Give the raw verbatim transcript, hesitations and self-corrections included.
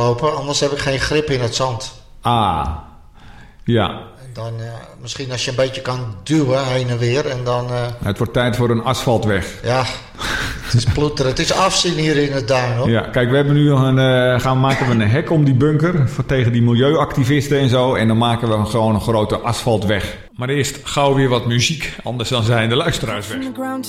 lopen. Anders heb ik geen grip in het zand. Ah, ja. Dan, uh, misschien als je een beetje kan duwen heen en weer. En dan, uh... Het wordt tijd voor een asfaltweg. Ja, het is ploeteren. Het is afzien hier in het duin, hoor. Ja, kijk, we hebben nu een, uh, gaan maken we een hek om die bunker. Voor, tegen die milieuactivisten en zo. En dan maken we gewoon een grote asfaltweg. Maar eerst gauw weer wat muziek. Anders dan zijn de luisteraars weg.